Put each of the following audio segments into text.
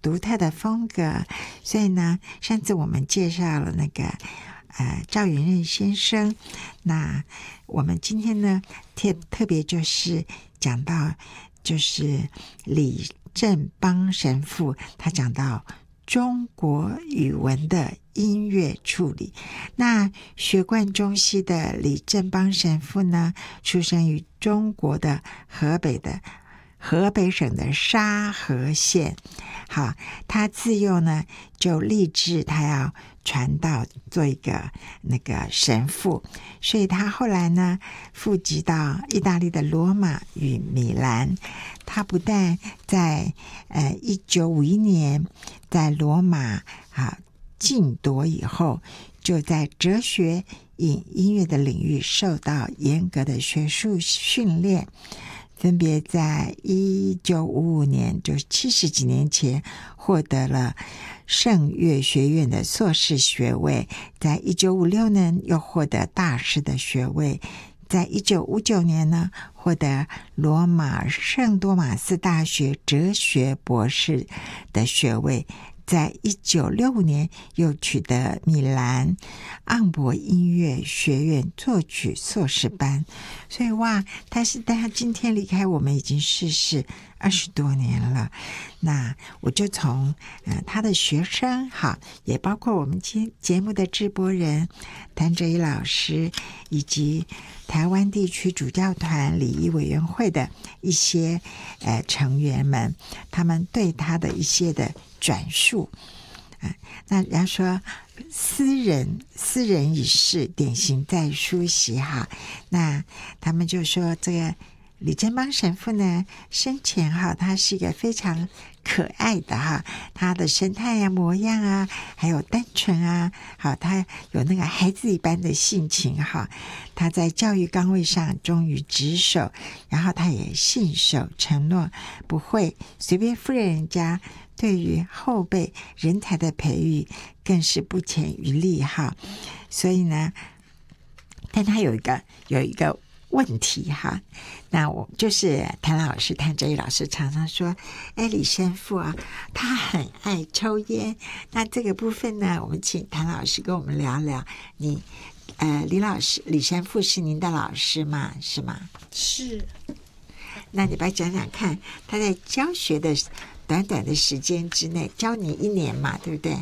独特的风格。所以呢，上次我们介绍了那个赵元任先生，那我们今天呢特别就是讲到就是李正邦神父，他讲到中国语文的音乐处理。那学贯中西的李正邦神父呢，出生于中国的河北省的沙河县。好，他自幼呢就立志他要传道，做一个那个神父，所以他后来呢赴籍到意大利的罗马与米兰。他不但在1951年在罗马进铎以后，就在哲学与音乐的领域受到严格的学术训练，分别在1955年，就70几年前获得了圣乐学院的硕士学位，在1956年又获得大师的学位，在1959年呢获得罗马圣多马斯大学哲学博士的学位，在1965年又取得米兰昂博音乐学院作曲硕士班。所以哇，但他今天离开我们已经逝世20多年了。那我就从他的学生也包括我们节目的制播人谭哲一老师，以及台湾地区主教团礼仪委员会的一些成员们，他们对他的一些的转述。那人家说斯人已逝，典型在书席那他们就说这个李正邦神父呢，生前他是一个非常可爱的他的神态模样还有单纯他有那个孩子一般的性情他在教育岗位上忠于职守，然后他也信守承诺，不会随便敷衍人家，对于后辈人才的培育更是不遗余力所以呢，但他有一个问题那我就是谭哲一老师常常说，李神父他很爱抽烟。那这个部分呢，我们请谭老师跟我们聊聊。你李神父是您的老师吗？是吗？ 是。 那你来讲讲看，他在教学的短短的时间之内教你1年嘛，对不对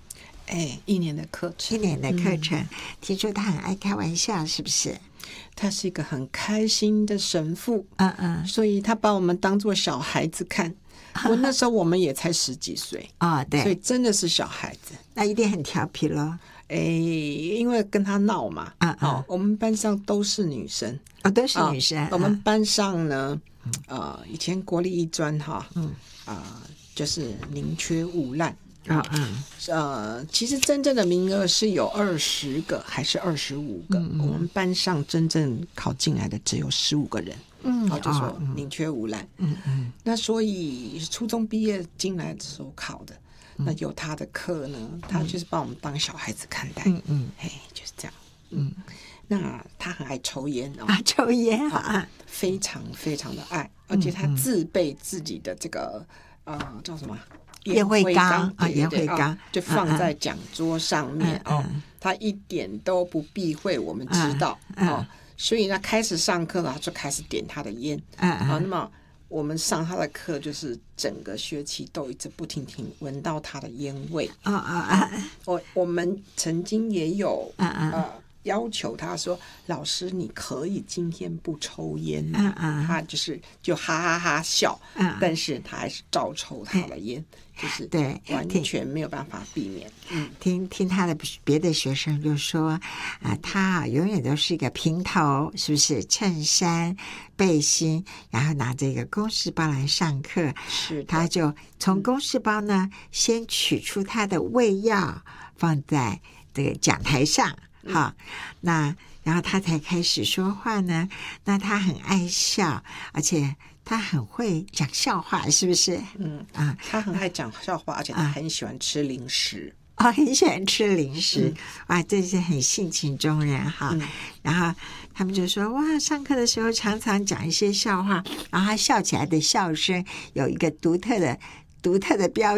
？1年的课程。 听说他很爱开玩笑，是不是？ 他是一个很开心的神父，所以他把我们当作小孩子看。那时候我们也才10几岁对， 所以真的是小孩子。 那一定很调皮咯。 因为跟他闹嘛，我们班上都是女生， 都是女生。 我们班上呢，以前国立艺专就是宁缺毋滥。其实真正的名额是有20个还是25个，我们班上真正考进来的只有15个人，就说宁缺毋滥。那所以初中毕业进来的时候考的，那有他的课呢，他就是把我们当小孩子看待，就是这样。那他很爱抽烟抽烟非常非常的爱，而且他自备自己的这个叫什么？ 烟灰缸烟灰缸就放在讲桌上面他一点都不避讳我们知道所以呢，开始上课了，就开始点他的烟那么我们上他的课，就是整个学期都一直不停闻到他的烟味我们曾经也有要求他说，老师你可以今天不抽烟他就哈哈哈笑但是他还是照抽他的烟就是对， 完全没有办法避免。 听他的别的学生就说他永远都是一个平头，是不是？衬衫、背心，然后拿着一个公事包来上课。 是， 他就从公事包呢，先取出他的胃药，放在这个讲台上。那然后他才开始说话呢。那他很爱笑，而且他很会讲笑话，是不是？ 他很爱讲笑话，而且他很喜欢吃零食。 很喜欢吃零食。这是很性情中人然后他们就说，哇，上课的时候常常讲一些笑话，然后他笑起来的笑声有一个独特的标